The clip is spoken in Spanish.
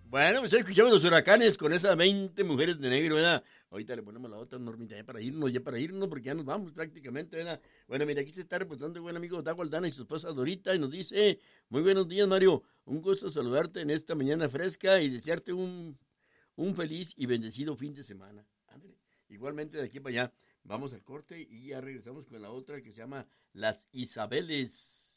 Bueno, pues escuchamos los huracanes con esas 20 mujeres de negro, ¿verdad? Ahorita le ponemos la otra, Normita, ya para irnos, porque ya nos vamos prácticamente, ¿verdad? Bueno, mira, aquí se está reportando el buen amigo Dago Aldana y su esposa Dorita, y nos dice, muy buenos días, Mario, un gusto saludarte en esta mañana fresca y desearte un feliz y bendecido fin de semana. Ándale. Igualmente de aquí para allá, vamos al corte y ya regresamos con la otra que se llama Las Isabeles.